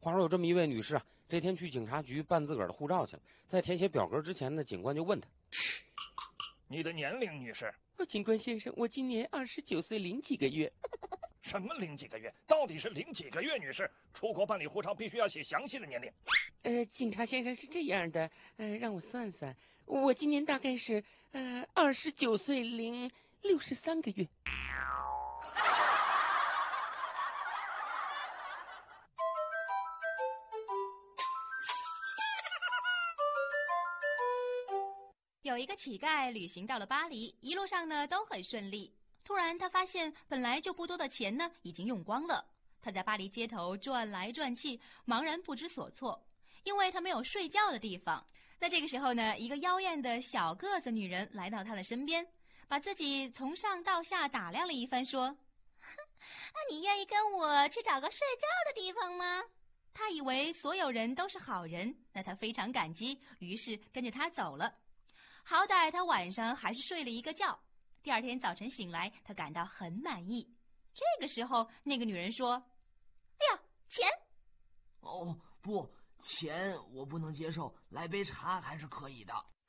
话说有这么一位女士啊，这天去警察局办自个儿的护照去了，在填写表格之前呢，警官就问她：“ 你的年龄，女士？”“ 警官先生，我今年29岁零几个月。”“ 什么零几个月？到底是零几个月，女士？出国办理护照必须要写详细的年龄。”“ 警察先生是这样的，让我算算，我今年大概是29岁零63个月。” 有一个乞丐旅行到了巴黎，一路上呢都很顺利。突然他发现本来就不多的钱呢已经用光了。他在巴黎街头转来转去，茫然不知所措，因为他没有睡觉的地方。那这个时候呢，一个妖艳的小个子女人来到他的身边，把自己从上到下打量了一番，说：“你愿意跟我去找个睡觉的地方吗？”他以为所有人都是好人，那他非常感激，于是跟着他走了。好歹他晚上还是睡了一个觉，第二天早晨醒来，他感到很满意。这个时候，那个女人说：“哎呀，钱！”“ 哦，不，钱我不能接受，来杯茶还是可以的。”